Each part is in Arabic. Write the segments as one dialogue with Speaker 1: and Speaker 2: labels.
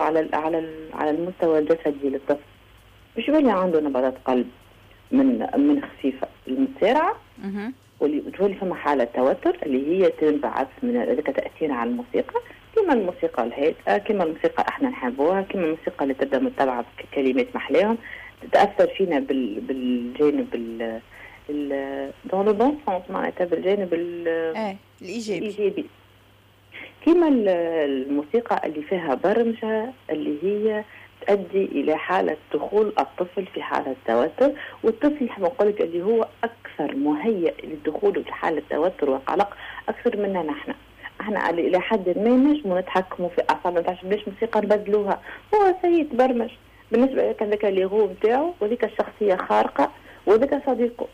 Speaker 1: على المستوى الجسدي للطفل، باش يولي عنده نبضات قلب من خفيفه المسارعه، وتولي فما حاله توتر اللي هي تنبعث من ذلك تاثير على الموسيقى، كما الموسيقى الهادئه، كما الموسيقى احنا نحبوها، كما الموسيقى اللي تبدا متبعه بكلمات محلاهم تتاثر فينا بالجانب دون لو بون سونس، معناتها بالجانب الايجابي. كما الموسيقى اللي فيها برمجه اللي هي تؤدي الى حاله دخول الطفل في حاله توتر، والطفل نحب نقول لك اللي هو اكثر مهيئ للدخول في حاله توتر وقلق اكثر منا نحن. احنا الى حد ما نجموا نتحكموا في اعصابنا، ما تعجبناش موسيقى نبدلوها، هو سيد برمج بالنسبه لك هذاك اللي هو نتاعو وذيك الشخصيه خارقه وذاك صديقه.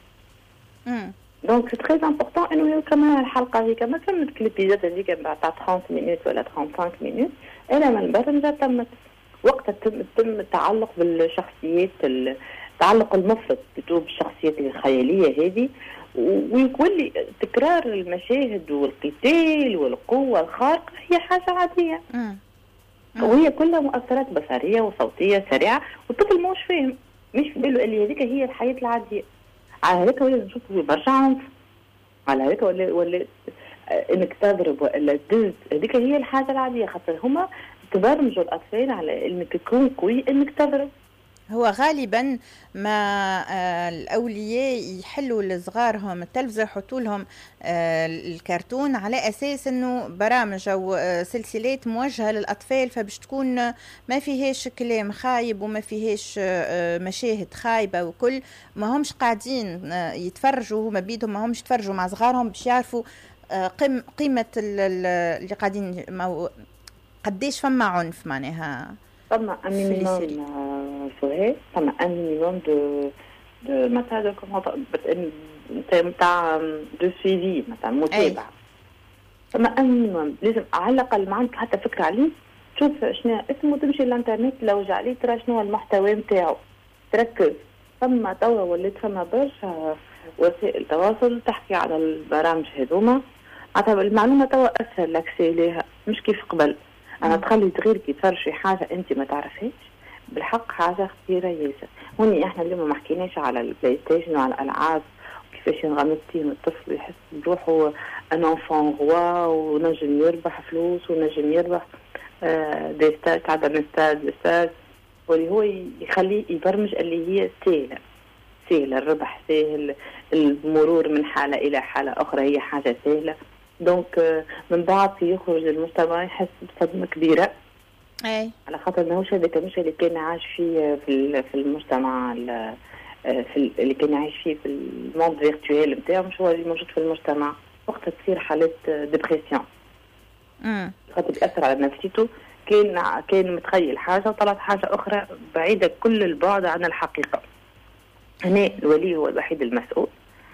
Speaker 1: دونك سي تري امبورطون انه كمان الحلقه هذيك ما تمت الابيزود هذيك تاع 30 مينوت ولا 35 مينوت، الا من البرمجه تمت وقتها تم التعلق بالشخصيات، التعلق المفرط بالشخصيات الخياليه هذه، ويولي تكرار المشاهد والقتال والقوه الخارقه هي حاجه عاديه. وهي كلها مؤثرات بصريه وصوتيه سريعه، والطفل مش فاهم، مش في باله اللي هذيك هي الحياه العاديه. على هيك ولا نشوفوا برشا عنف، على هيك ولا انك تضرب ولا تدز، هذيك هي الحاجه العاديه، خاطر هما تبرمجوا الاطفال على انك تكون قوي انك تضرب.
Speaker 2: هو غالبا ما الأولياء يحلوا لصغارهم التلفزة يحطوا لهم الكرتون على أساس أنه برامج أو سلسلات موجهة للأطفال، فبش تكون ما فيهاش كلام خايب وما فيهاش مشاهد خايبة، وكل ما همش قاعدين يتفرجوا ما بيدهم، ما همش يتفرجوا مع صغارهم باش يعرفوا قيمة اللي قاعدين قديش فما عنف معناها.
Speaker 1: فما ان مينيموم فوهي، فما ان مينيموم دو مثلا نتاع دو سيفي مثلا متابعه. فما ان مينيموم لازم على الاقل ما عندك حتى فكره عليه، تشوف شنو اسمه، تمشي الانترنت لو عليه ترى شنو المحتوى نتاعو، تركز. فما توا ولات فما برشا وسائل تواصل تحكي على البرامج هذوما، معناتها المعلومه توا اسهل لاكسي ليها، مش كيف قبل. أنا تخلي صغيرك يتفرج في حاجة أنت ما تعرفهاش، بالحق حاجة خطيرة ياسر. هوني إحنا اليوم ما حكيناش على البلاي ستيشن وعلى الألعاب وكيفاش انغمستين الطفل يحس بروحه أن أنفون غوا ونجم يربح فلوس ونجم يربح دي ستاد تعدى من ستاد لستاد، واللي هو يخليه يبرمج اللي هي سهلة الربح، سهل المرور من حالة إلى حالة أخرى هي حاجة سهلة. دونك من بعد يخرج للمجتمع يحس بصدمة كبيرة،
Speaker 2: اي
Speaker 1: على خاطر ماهوش هذاك مش اللي كان عايش فيه في المجتمع، اللي كان عايش فيه في الموند فيرتوال نتاعو، مش هو اللي موجود في المجتمع. وقتها تصير حالات ديبرسيون، خاطر يأثر على نفسيته، كان متخيل حاجة وطلعت حاجة أخرى بعيدة كل البعد عن الحقيقة. هنا الولي هو الوحيد المسؤول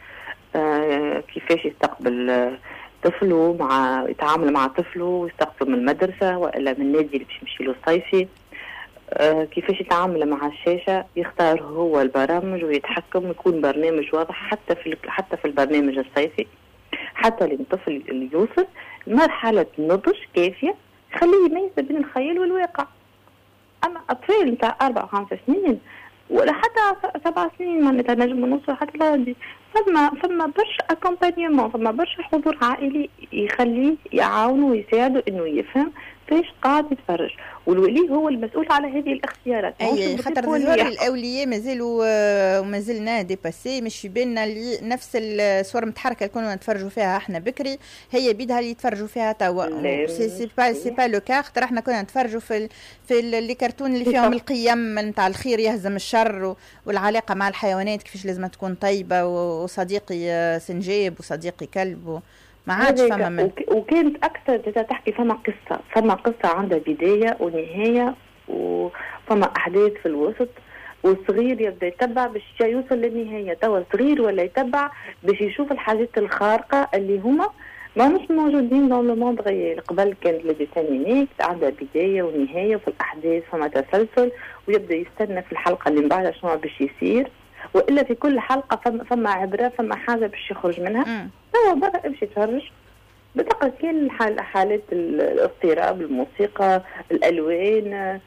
Speaker 1: كيفاش يستقبل طفله، يتعامل مع طفله ويستقبل من المدرسة وإلا من النادي اللي باش يمشي له الصيفي، كيفاش يتعامل مع الشاشة، يختار هو البرامج ويتحكم، يكون برنامج واضح حتى في البرنامج الصيفي، حتى للطفل اللي يوصل مرحلة نضج كافية خليه يميز بين الخيال والواقع. أما أطفال نتاع 4 5 سنين ولا حتى 7 سنين ما نجم نوصل حتى لهذه، فما برشا اكومبانيمون، فما برشا حضور عائلي يخليه يعاونه ويساعده انه يفهم فاش قاعد يتفرج، والولي هو المسؤول على هذه الاختيارات.
Speaker 2: اي خاطر ظهور الاولياء مازالوا وما زلنا ديباسي، مش في بالنا اللي نفس الصور متحركه اللي كنا نتفرجوا فيها احنا بكري هي بيدها اللي يتفرجوا فيها توا. سي با لو كا، خاطر احنا كنا نتفرجوا في اللي كرتون اللي فيهم القيم نتاع الخير يهزم الشر، والعلاقه مع الحيوانات كيفاش لازم تكون طيبه، وصديقي سنجاب وصديقي كلب، ما عادش فما
Speaker 1: وكانت اكثر تحكي فما قصه عندها بدايه ونهايه، وفما احداث في الوسط، والصغير يبدا يتبع باش يوصل للنهايه. توا صغير ولا يتبع باش يشوف الحاجات الخارقه اللي هما ما مش موجودين دون لو موند غيال. قبل كانت لديسانيميك عندها بدايه ونهايه، وفي الاحداث فما تسلسل، ويبدا يستنى في الحلقه اللي من بعدها شنو باش يصير، والا في كل حلقه فما عبره، فما حاجه باش يخرج منها. هو برا امشي تفرج بتلقى كاين حالات الاضطراب، الموسيقى، الالوان،